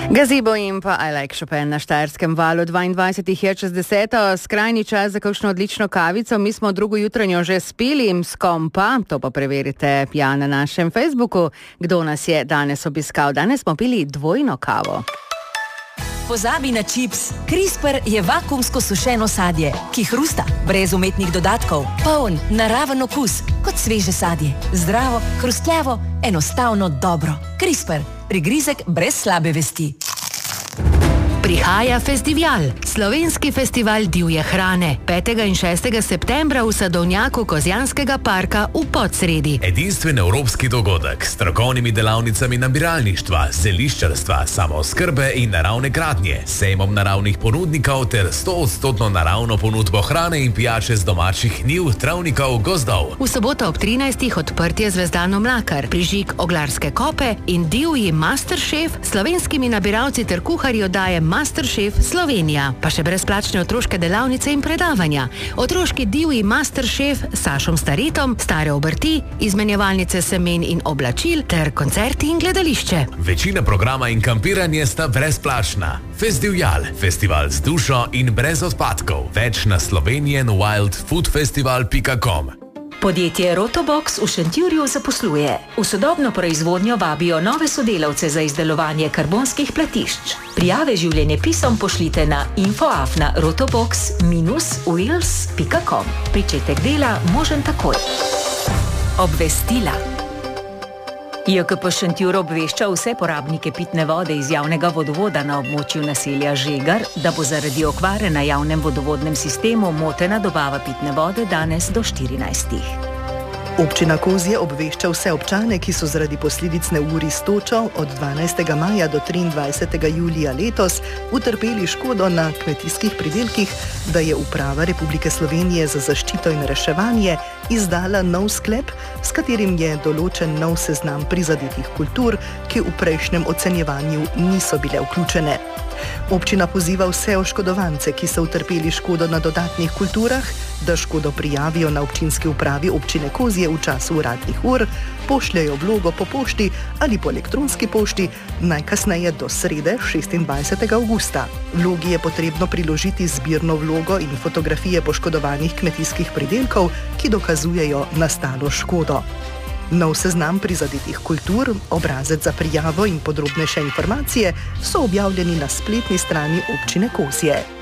Gazebo in pa I Like Chopin na Štajerskem valu 22 je čez 10. Skrajni čas za kakšno odlično kavico. Mi smo drugo jutranjo že spili, s kom pa, to pa preverite ja na našem Facebooku, kdo nas je danes obiskal. Danes smo pili dvojno kavo. Pozabi na čips. CRISPR je vakuumsko sušeno sadje, ki hrusta, brez umetnih dodatkov, poln, naraven okus, kot sveže sadje. Zdravo, hrustljavo, enostavno dobro. CRISPR. Prigrizek brez slabe vesti. Prihaja Festival, slovenski festival divje hrane. 5. in 6. septembra v sadovnjaku Kozjanskega parka v Podsredi. Edinstven evropski dogodek s strokovnimi delavnicami nabiralništva, zeliščarstva, samooskrbe in naravne gradnje, sejmom naravnih ponudnikov ter 100% naravno ponudbo hrane in pijače z domačih njiv, travnikov, gozdov. V soboto ob 13. odprtje Zvezdano Mlakar, prižig Oglarske kope in divji Masterchef, slovenskimi nabiralci ter kuharji oddaje Masterchef Slovenija, pa še brezplačne otroške delavnice in predavanja. Otroški divji Masterchef s Sašom Staretom, stare obrti, izmenjevalnice semen in oblačil ter koncerti in gledališče. Večina programa in kampiranje sta brezplačna. Festival z dušo in brez odpadkov. Več na slovenianwildfoodfestival.com. Podjetje Rotobox v Šentjurju zaposluje. V sodobno proizvodnjo vabijo nove sodelavce za izdelovanje karbonskih platišč. Prijave življenjepisom pošljite na info@rotobox-wheels.com. Pričetek dela možen takoj. Obvestila. JKP Šentjur obvešča vse porabnike pitne vode iz javnega vodovoda na območju naselja Žegar, da bo zaradi okvare na javnem vodovodnem sistemu motena dobava pitne vode danes do 14. Občina Kozje obvešča vse občane, ki so zaradi posledic neurij s točo od 12. maja do 23. julija letos utrpeli škodo na kmetijskih pridelkih, da je Uprava Republike Slovenije za zaščito in reševanje izdala nov sklep, s katerim je določen nov seznam prizadetih kultur, ki v prejšnjem ocenjevanju niso bile vključene. Občina poziva vse oškodovance, ki so utrpeli škodo na dodatnih kulturah, da škodo prijavijo na občinski upravi občine Kozje v času uradnih ur, pošljajo vlogo po pošti ali po elektronski pošti, najkasneje do srede 26. avgusta. Vlogi je potrebno priložiti zbirno vlogo in fotografije poškodovanih kmetijskih pridelkov, ki dokazujejo nastalo škodo. Nov seznam prizadetih kultur, obrazec za prijavo in podrobnejše informacije so objavljeni na spletni strani občine Kozje.